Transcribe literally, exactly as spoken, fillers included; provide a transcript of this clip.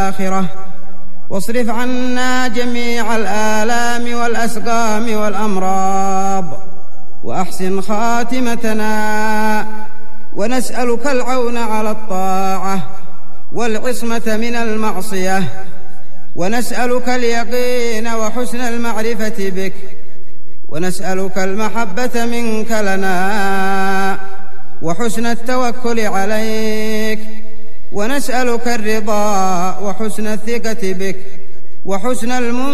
الآخرة، واصرف عنا جميع الآلام والأسقام والأمراض، وأحسن خاتمتنا، ونسألك العون على الطاعة والعصمة من المعصية، ونسألك اليقين وحسن المعرفة بك، ونسألك المحبة منك لنا وحسن التوكل عليك، ونسألك الرضا وحسن الثقة بك وحسن المنكر